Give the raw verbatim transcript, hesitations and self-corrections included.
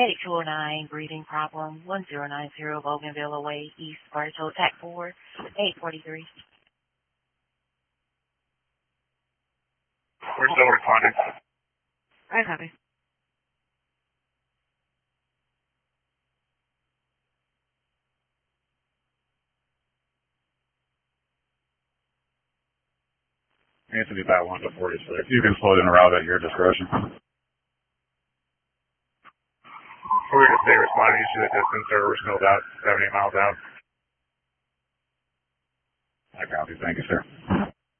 Medic two oh nine, breathing problem, one zero nine zero Bougainville Way, East, Bartow, T A C four, eight forty-three. We're still responding. I copy. Anthony, that one to forty-six. You can float in a route at your discretion. We're going to stay responding to the distance, sir. We're still about seventy miles out. I copy. Thank you, sir.